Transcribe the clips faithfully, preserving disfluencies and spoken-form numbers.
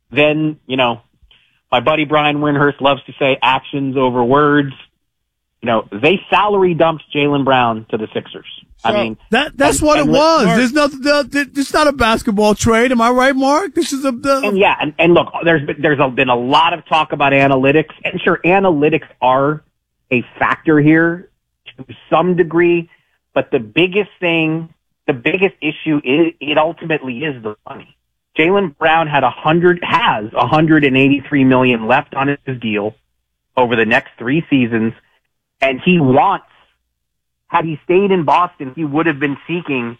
then, you know, my buddy Brian Windhurst loves to say actions over words. You know, they salary dumped Jaylen Brown to the Sixers. So I mean, that that's and, what and it was. Mark, There's nothing. It's not a basketball trade. Am I right, Mark? This is a. The, and yeah, and, and look, there's been, there's a, been a lot of talk about analytics, and sure, analytics are a factor here to some degree, but the biggest thing, the biggest issue is it ultimately is the money. Jaylen Brown had a hundred has one hundred eighty-three million left on his deal over the next three seasons, and he wants. Had he stayed in Boston, he would have been seeking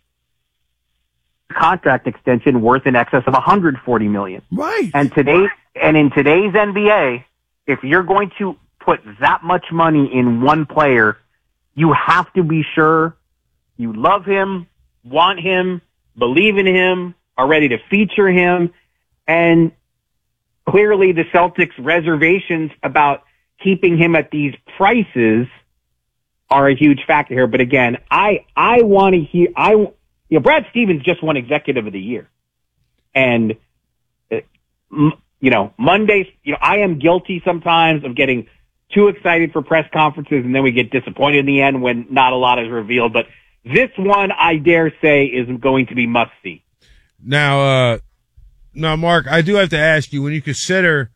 a contract extension worth in excess of one hundred forty million dollars. Right. And today, and in today's N B A, if you're going to put that much money in one player, you have to be sure you love him, want him, believe in him, are ready to feature him. And clearly the Celtics' reservations about keeping him at these prices are a huge factor here. But again, I, I want to hear, I, you know, Brad Stevens just won Executive of the Year. And, uh, m- you know, Mondays, you know, I am guilty sometimes of getting too excited for press conferences and then we get disappointed in the end when not a lot is revealed. But this one, I dare say, is going to be must see. Now, uh, now, Mark, I do have to ask you, when you consider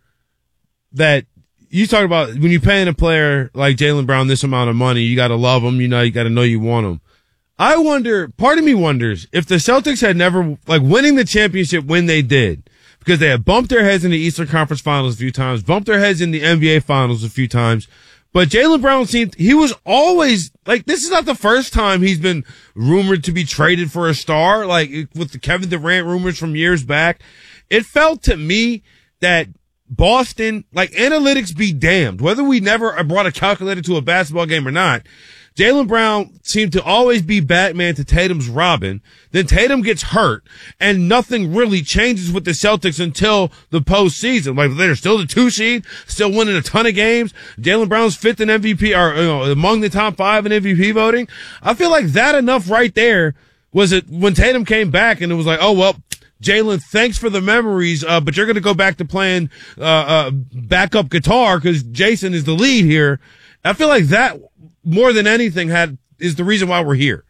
that you talk about when you're paying a player like Jaylen Brown this amount of money, you got to love him. You know, you got to know you want him. I wonder, part of me wonders if the Celtics had never, like winning the championship when they did, because they had bumped their heads in the Eastern Conference Finals a few times, bumped their heads in the N B A Finals a few times. But Jaylen Brown seemed, he was always, like, this is not the first time he's been rumored to be traded for a star, like with the Kevin Durant rumors from years back. It felt to me that Boston, like, analytics be damned. Whether we never brought a calculator to a basketball game or not, Jaylen Brown seemed to always be Batman to Tatum's Robin. Then Tatum gets hurt, and nothing really changes with the Celtics until the postseason. Like, they're still the two seed, still winning a ton of games. Jaylen Brown's fifth in M V P, or, you know, among the top five in M V P voting. I feel like that enough right there was it when Tatum came back, and it was like, oh, well, Jaylen, thanks for the memories, uh, but you're going to go back to playing uh, uh, backup guitar because Jason is the lead here. I feel like that, more than anything, had is the reason why we're here.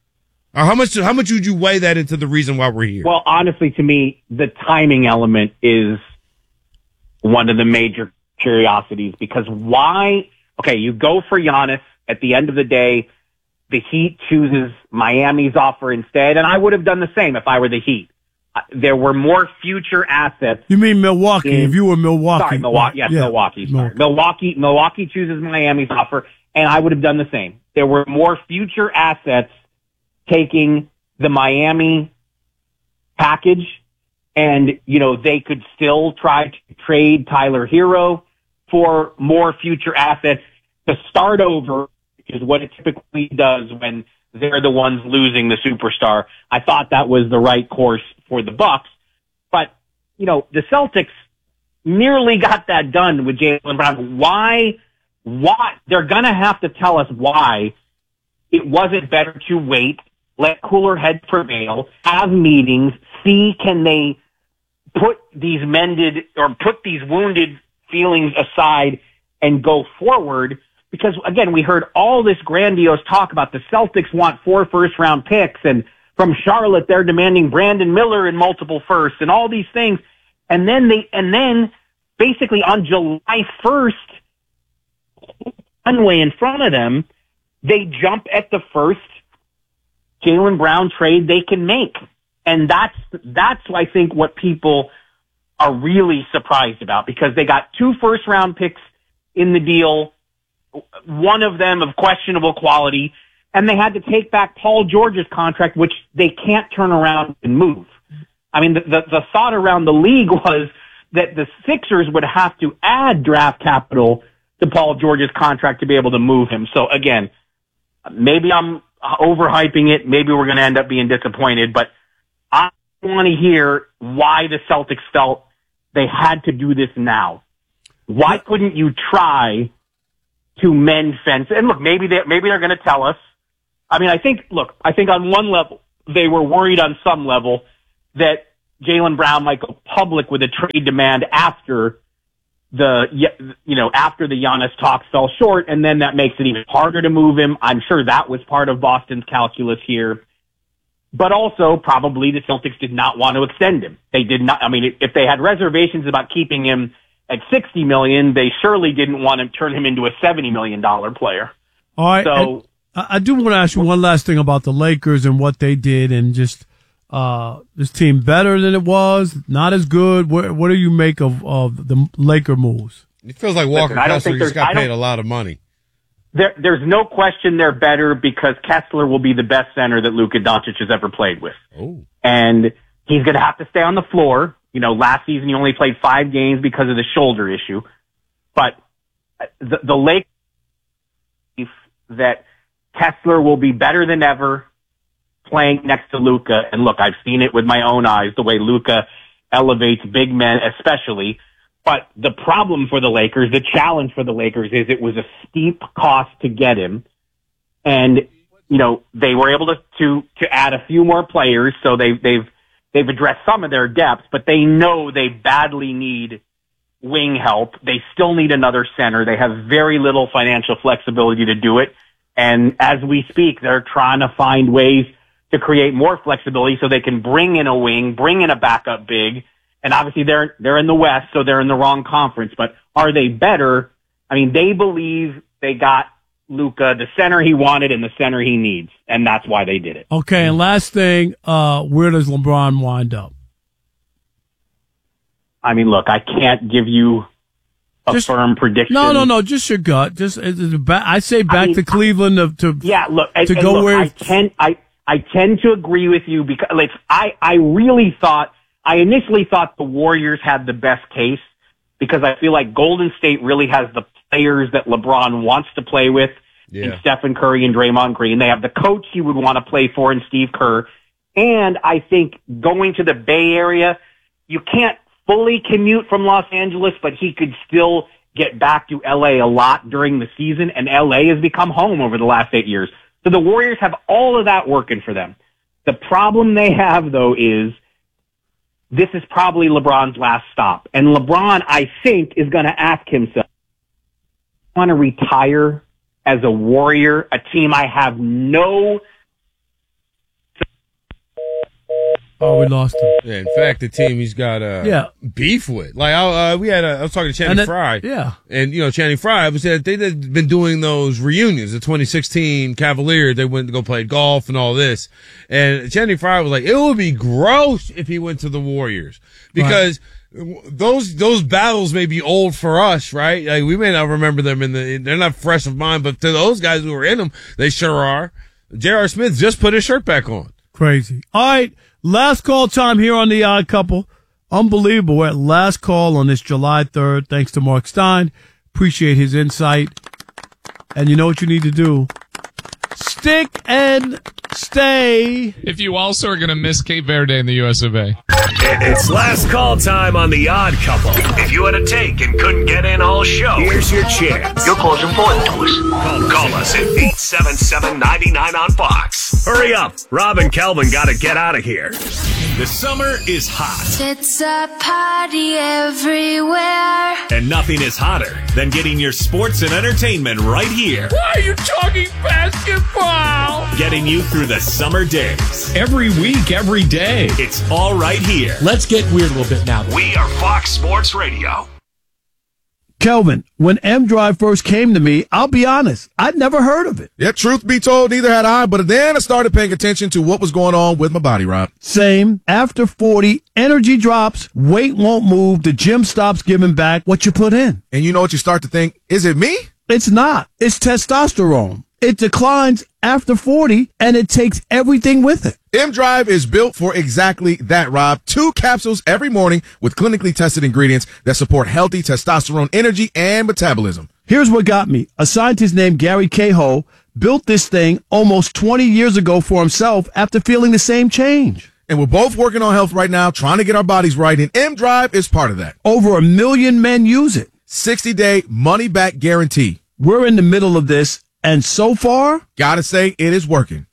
Or how much how much would you weigh that into the reason why we're here? Well, honestly, to me, the timing element is one of the major curiosities because why? Okay, you go for Giannis. At the end of the day, the Heat chooses Miami's offer instead, and I would have done the same if I were the Heat. Uh, there were more future assets. You mean Milwaukee? In, if you were Milwaukee, sorry, Milwaukee. Yes, yeah. Milwaukee. Sorry. Milwaukee. Milwaukee chooses Miami's offer, and I would have done the same. There were more future assets taking the Miami package, and you know they could still try to trade Tyler Hero for more future assets to start over, is what it typically does when they're the ones losing the superstar. I thought that was the right course for the Bucks, but you know the Celtics nearly got that done with Jaylen Brown. Why? Why? They're gonna have to tell us why it wasn't better to wait, let cooler heads prevail, have meetings, see can they put these mended or put these wounded feelings aside and go forward. Because, again, we heard all this grandiose talk about the Celtics want four first-round picks, and from Charlotte they're demanding Brandon Miller and multiple firsts and all these things. And then they, and then basically on July first, one way in front of them, they jump at the first Jaylen Brown trade they can make. And that's, that's, I think, what people are really surprised about, because they got two first-round picks in the deal, one of them of questionable quality, and they had to take back Paul George's contract, which they can't turn around and move. I mean, the, the, the thought around the league was that the Sixers would have to add draft capital to Paul George's contract to be able to move him. So again, maybe I'm overhyping it. Maybe we're going to end up being disappointed, but I want to hear why the Celtics felt they had to do this now. Why couldn't you try to mend fence? And look, maybe they maybe they're going to tell us. I mean, I think look, I think on one level they were worried on some level that Jaylen Brown might go public with a trade demand after the, you know, after the Giannis talks fell short, and then that makes it even harder to move him. I'm sure that was part of Boston's calculus here. But also, probably the Celtics did not want to extend him. They did not, I mean, if they had reservations about keeping him at sixty million dollars, they surely didn't want to turn him into a seventy million dollars player. All right. So, I do want to ask you one last thing about the Lakers and what they did, and just, uh, this team better than it was, not as good. What, what do you make of, of the Laker moves? It feels like Walker Listen, Kessler just got paid a lot of money. There, there's no question they're better because Kessler will be the best center that Luka Doncic has ever played with. Oh. And he's going to have to stay on the floor. You know, last season he only played five games because of the shoulder issue. But the, the Lakers, that Kessler will be better than ever playing next to Luka. And look, I've seen it with my own eyes, the way Luka elevates big men especially. But the problem for the Lakers, the challenge for the Lakers is it was a steep cost to get him. And, you know, they were able to, to, to add a few more players. So they, they've, they've addressed some of their depth, but they know they badly need wing help. They still need another center. They have very little financial flexibility to do it. And as we speak, they're trying to find ways to create more flexibility so they can bring in a wing, bring in a backup big. And obviously they're, they're in the West, so they're in the wrong conference, but are they better? I mean, they believe they got Luka, the center he wanted and the center he needs, and that's why they did it. Okay. And last thing, uh, where does LeBron wind up? I mean, look, I can't give you a just, firm prediction. No, no, no, just your gut. Just, I say back I mean, to Cleveland to, to, yeah, look, and, to and go look, where I tend, I, I tend to agree with you because, like, I, I really thought, I initially thought the Warriors had the best case because I feel like Golden State really has the players that LeBron wants to play with yeah. in Stephen Curry and Draymond Green. They have the coach he would want to play for in Steve Kerr. And I think going to the Bay Area, you can't fully commute from Los Angeles, but he could still get back to L A a lot during the season, and L A has become home over the last eight years. So the Warriors have all of that working for them. The problem they have, though, is this is probably LeBron's last stop. And LeBron, I think, is going to ask himself, I want to retire as a Warrior, a team I have no... Oh, we lost him. Yeah, in fact, the team he's got uh, yeah. beef with. Like, I, uh, we had a, I was talking to Channing then, Frye. Yeah. And, you know, Channing Frye was that they'd been doing those reunions, the twenty sixteen Cavaliers. They went to go play golf and all this. And Channing Frye was like, it would be gross if he went to the Warriors because right. those, those battles may be old for us, right? Like, we may not remember them in the, they're not fresh of mind, but to those guys who were in them, they sure are. J R. Smith just put his shirt back on. Crazy. All right. Last call time here on The Odd Couple. Unbelievable. We're at last call on this July third. Thanks to Mark Stein. Appreciate his insight. And you know what you need to do? Stick and stay. If you also are going to miss Cape Verde in the U S of A. It's last call time on The Odd Couple. If you had a take and couldn't get in all show, here's your chance. Your call's important to us. Call, call us at eight seven seven, nine nine on Fox. Hurry up. Rob and Kelvin got to get out of here. The summer is hot. It's a party everywhere. And nothing is hotter than getting your sports and entertainment right here. Why are you talking basketball? Getting you through the summer days. Every week, every day. It's all right here. Let's get weird a little bit now. We are Fox Sports Radio. Kelvin, when M-Drive first came to me, I'll be honest, I'd never heard of it. Yeah, truth be told, neither had I, but then I started paying attention to what was going on with my body, Rob. Same. After forty, energy drops, weight won't move, the gym stops giving back what you put in. And you know what you start to think? Is it me? It's not. It's testosterone. It declines after forty, and it takes everything with it. M-Drive is built for exactly that, Rob. Two capsules every morning with clinically tested ingredients that support healthy testosterone energy and metabolism. Here's what got me. A scientist named Gary Cahill built this thing almost twenty years ago for himself after feeling the same change. And we're both working on health right now, trying to get our bodies right, and M-Drive is part of that. Over a million men use it. sixty-day money-back guarantee. We're in the middle of this, and so far, gotta say, it is working.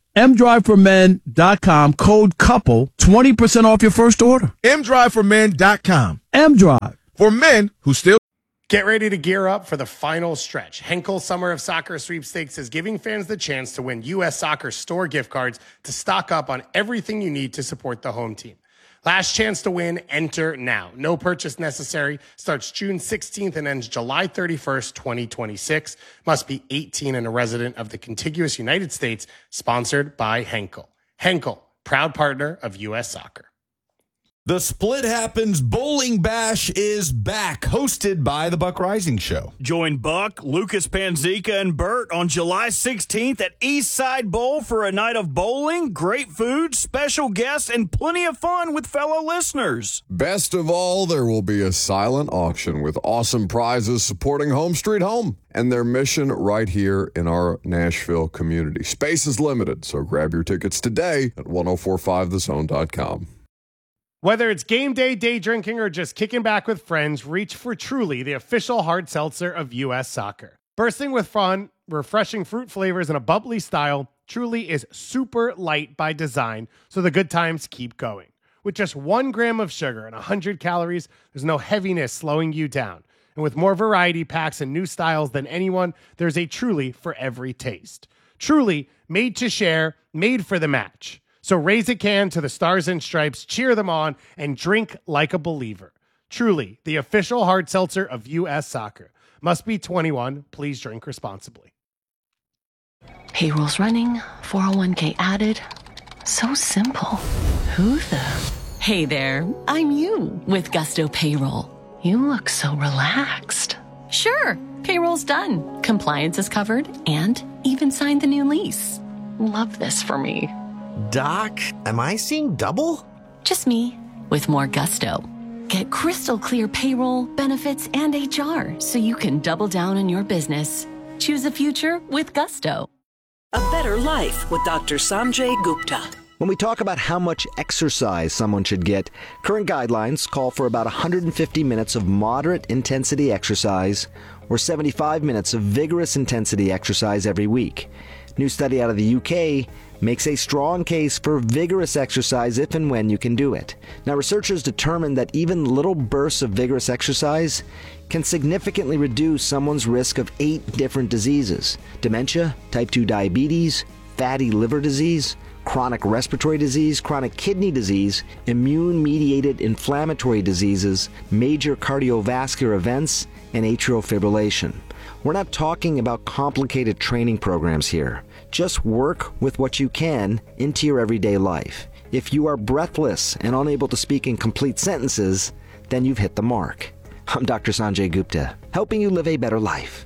m drive for men dot com, code COUPLE, twenty percent off your first order. m drive for men dot com. M-Drive. For men who still... Get ready to gear up for the final stretch. Henkel Summer of Soccer Sweepstakes is giving fans the chance to win U S Soccer store gift cards to stock up on everything you need to support the home team. Last chance to win, enter now. No purchase necessary. Starts June sixteenth and ends July thirty-first, twenty twenty-six. Must be eighteen and a resident of the contiguous United States. Sponsored by Henkel. Henkel, proud partner of U S Soccer. The Split Happens Bowling Bash is back, hosted by the Buck Rising Show. Join Buck, Lucas Panzica, and Bert on July sixteenth at Eastside Bowl for a night of bowling, great food, special guests, and plenty of fun with fellow listeners. Best of all, there will be a silent auction with awesome prizes supporting Home Street Home and their mission right here in our Nashville community. Space is limited, so grab your tickets today at ten forty-five the zone dot com. Whether it's game day, day drinking, or just kicking back with friends, reach for Truly, the official hard seltzer of U S Soccer. Bursting with fun, refreshing fruit flavors, and a bubbly style, Truly is super light by design, so the good times keep going. With just one gram of sugar and one hundred calories, there's no heaviness slowing you down. And with more variety packs and new styles than anyone, there's a Truly for every taste. Truly, made to share, made for the match. So raise a can to the Stars and Stripes, cheer them on, and drink like a believer. Truly, the official hard seltzer of U S Soccer. Must be twenty-one. Please drink responsibly. Payroll's running, four oh one k added. So simple. Who the? Hey there, I'm you with Gusto Payroll. You look so relaxed. Sure, payroll's done. Compliance is covered and even signed the new lease. Love this for me. Doc, am I seeing double? Just me, with more gusto. Get crystal clear payroll, benefits, and H R so you can double down on your business. Choose a future with gusto. A better life with Doctor Sanjay Gupta. When we talk about how much exercise someone should get, current guidelines call for about one hundred fifty minutes of moderate intensity exercise or seventy-five minutes of vigorous intensity exercise every week. New study out of the U K makes a strong case for vigorous exercise if and when you can do it. Now, researchers determined that even little bursts of vigorous exercise can significantly reduce someone's risk of eight different diseases: dementia, type two diabetes, fatty liver disease, chronic respiratory disease, chronic kidney disease, immune-mediated inflammatory diseases, major cardiovascular events, and atrial fibrillation. We're not talking about complicated training programs here. Just work with what you can into your everyday life. If you are breathless and unable to speak in complete sentences, then you've hit the mark. I'm Doctor Sanjay Gupta, helping you live a better life.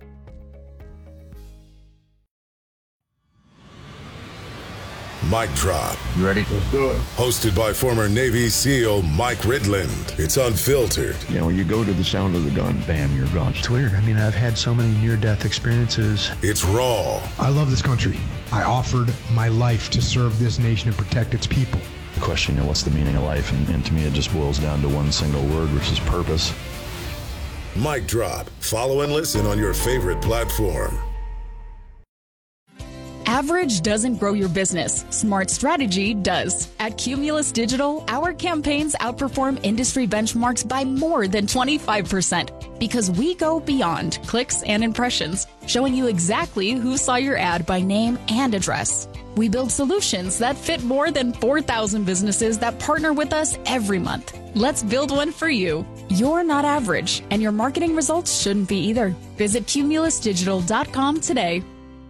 Mic drop. You ready? Let's do it. Hosted by former Navy SEAL Mike Ridland. It's unfiltered. You know, when you go to the sound of the gun, bam, you're gone. It's weird. I mean, I've had so many near-death experiences. It's raw. I love this country. I offered my life to serve this nation and protect its people. The question, you know, what's the meaning of life? And, and to me, it just boils down to one single word, which is purpose. Mic drop. Follow and listen on your favorite platform. Average doesn't grow your business. Smart strategy does. At Cumulus Digital, our campaigns outperform industry benchmarks by more than twenty-five percent because we go beyond clicks and impressions, showing you exactly who saw your ad by name and address. We build solutions that fit more than four thousand businesses that partner with us every month. Let's build one for you. You're not average, and your marketing results shouldn't be either. Visit cumulus digital dot com today.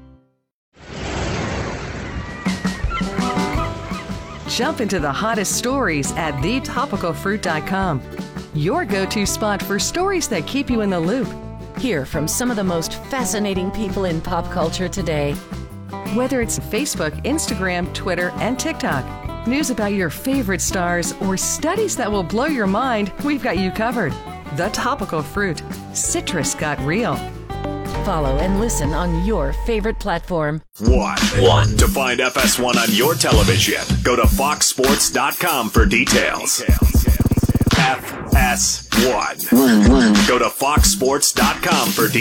Jump into the hottest stories at the topical fruit dot com. Your go-to spot for stories that keep you in the loop. Hear from some of the most fascinating people in pop culture today. Whether it's Facebook, Instagram, Twitter, and TikTok, news about your favorite stars, or studies that will blow your mind, we've got you covered. The Topical Fruit. Citrus got real. Follow and listen on your favorite platform. One. One. To find F S one on your television, go to fox sports dot com for details. F S one. One. One. Go to fox sports dot com for details.